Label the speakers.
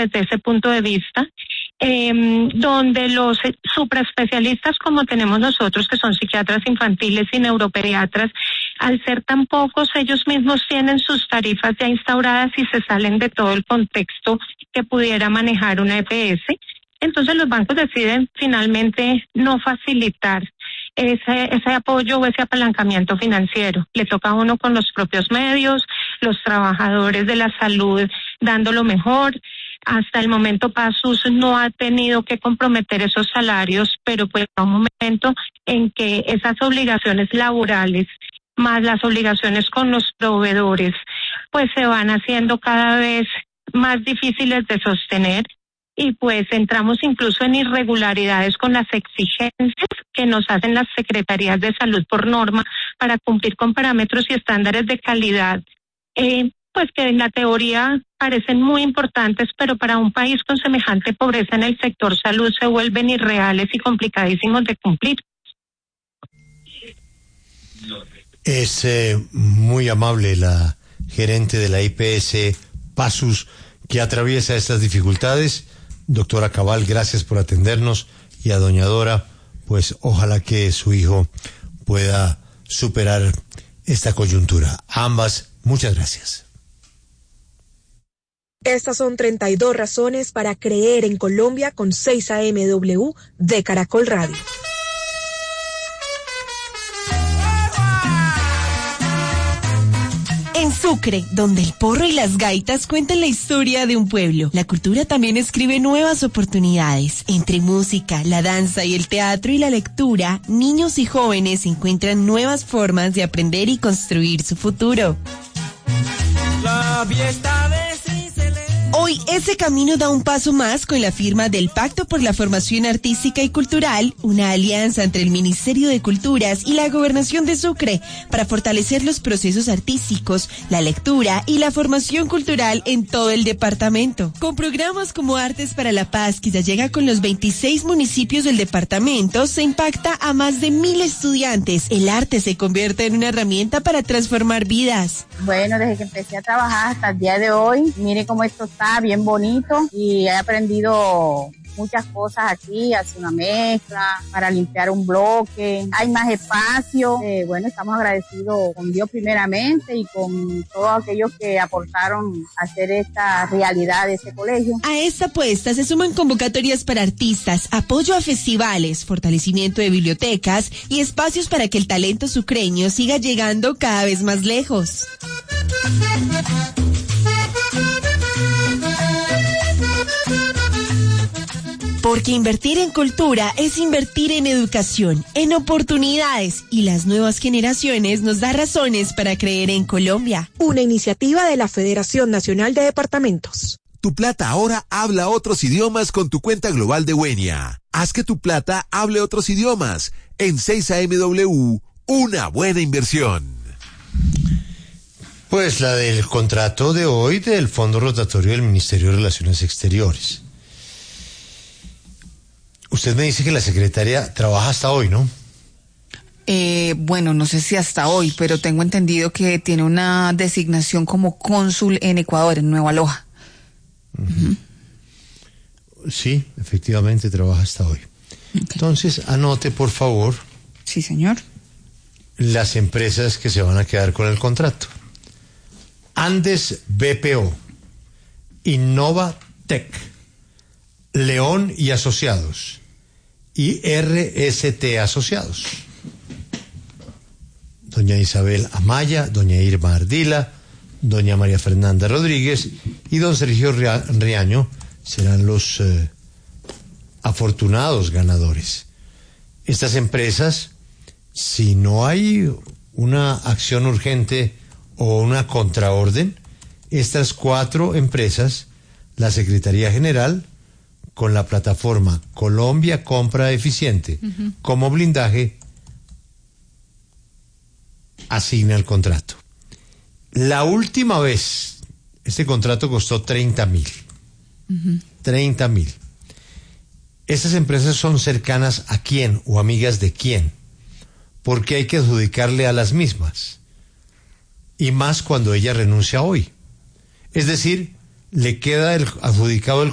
Speaker 1: desde ese punto de vista, donde los supraespecialistas como tenemos nosotros, que son psiquiatras infantiles y neuropediatras, al ser tan pocos, ellos mismos tienen sus tarifas ya instauradas y se salen de todo el contexto que pudiera manejar una EPS. Entonces los bancos deciden finalmente no facilitar ese apoyo o ese apalancamiento financiero. Le toca a uno con los propios medios, los trabajadores de la salud dando lo mejor. Hasta el momento Pasus no ha tenido que comprometer esos salarios, pero pues a un momento en que esas obligaciones laborales más las obligaciones con los proveedores pues se van haciendo cada vez más difíciles de sostener. Y pues entramos incluso en irregularidades con las exigencias que nos hacen las secretarías de salud por norma para cumplir con parámetros y estándares de calidad, pues que en la teoría parecen muy importantes, pero para un país con semejante pobreza en el sector salud se vuelven irreales y complicadísimos de cumplir.
Speaker 2: Es muy amable la gerente de la IPS Pasus que atraviesa estas dificultades. Doctora Cabal, gracias por atendernos, y a doña Dora, pues ojalá que su hijo pueda superar esta coyuntura. A ambas, muchas gracias.
Speaker 3: Estas son 32 razones para creer en Colombia con 6 AMW de Caracol Radio.
Speaker 4: En Sucre, donde el porro y las gaitas cuentan la historia de un pueblo, la cultura también escribe nuevas oportunidades. Entre música, la danza y el teatro y la lectura, niños y jóvenes encuentran nuevas formas de aprender y construir su futuro. La fiesta de Hoy ese camino da un paso más con la firma del Pacto por la Formación Artística y Cultural, una alianza entre el Ministerio de Culturas y la Gobernación de Sucre para fortalecer los procesos artísticos, la lectura y la formación cultural en todo el departamento. Con programas como Artes para la Paz, que ya llega con los 26 municipios del departamento, se impacta a más de 1,000 estudiantes. El arte se convierte en una herramienta para transformar vidas.
Speaker 5: Bueno, desde que empecé a trabajar hasta el día de hoy, mire cómo esto está bien bonito y he aprendido muchas cosas aquí, hacer una mezcla, para limpiar un bloque, hay más espacio. Bueno, estamos agradecidos con Dios primeramente y con todos aquellos que aportaron a hacer esta realidad de este colegio.
Speaker 4: A esta apuesta se suman convocatorias para artistas, apoyo a festivales, fortalecimiento de bibliotecas y espacios para que el talento sucreño siga llegando cada vez más lejos. Porque invertir en cultura es invertir en educación, en oportunidades, y las nuevas generaciones nos da razones para creer en Colombia.
Speaker 3: Una iniciativa de la Federación Nacional de Departamentos.
Speaker 6: Tu plata ahora habla otros idiomas con tu cuenta global de Wenia. Haz que tu plata hable otros idiomas. En 6AMW, una buena inversión.
Speaker 2: Pues la del contrato de hoy del Fondo Rotatorio del Ministerio de Relaciones Exteriores. Usted me dice que la secretaria trabaja hasta hoy, ¿no?
Speaker 7: Bueno, no sé si hasta hoy, pero tengo entendido que tiene una designación como cónsul en Ecuador, en Nueva Loja.
Speaker 2: Uh-huh. Sí, efectivamente trabaja hasta hoy. Okay. Entonces, anote, por favor.
Speaker 7: Sí, señor.
Speaker 2: Las empresas que se van a quedar con el contrato. Andes BPO, Innova Tech, León y Asociados y RST Asociados. Doña Isabel Amaya, doña Irma Ardila, doña María Fernanda Rodríguez y don Sergio Riaño serán los afortunados ganadores. Estas empresas, si no hay una acción urgente o una contraorden, estas 4 empresas, la Secretaría General, con la plataforma Colombia Compra Eficiente como blindaje, asigna el contrato. La última vez, este contrato costó 30,000. 30,000. Estas empresas son cercanas a quién o amigas de quién, porque hay que adjudicarle a las mismas. Y más cuando ella renuncia hoy. Es decir, le queda el adjudicado el